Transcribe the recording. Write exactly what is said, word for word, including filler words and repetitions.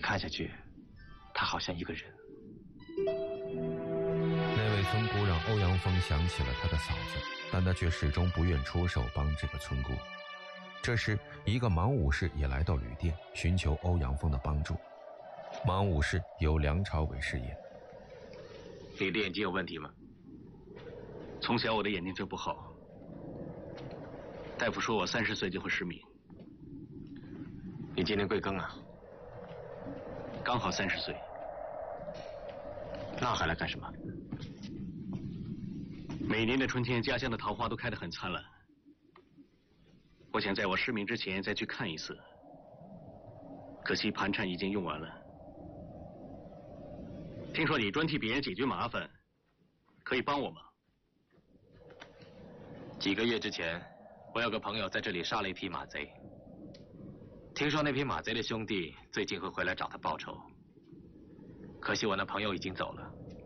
看下去，他好像一个人。 那位村姑让欧阳锋想起了他的嫂子，但他却始终不愿出手帮这个村姑。这时，一个盲武士也来到旅店，寻求欧阳锋的帮助。盲武士由梁朝伟饰演。 你的眼睛有问题吗？从小我的眼睛就不好，大夫说我三十岁就会失明。你今年贵庚啊？刚好三十岁。那还来干什么？每年的春天，家乡的桃花都开得很灿烂。我想在我失明之前再去看一次，可惜盘缠已经用完了。听说你专替别人解决麻烦，可以帮我吗？几个月之前，我有个朋友在这里杀了一匹马贼。听说那匹马贼的兄弟最近会回来找他报仇，可惜我那朋友已经走了。